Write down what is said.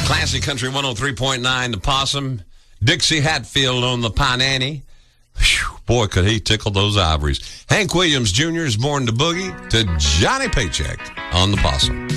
Classic Country 103.9, the Possum. Dixie Hatfield on the Pine Annie. Whew, boy, could he tickle those ivories. Hank Williams Jr. is born to boogie to Johnny Paycheck on the Possum.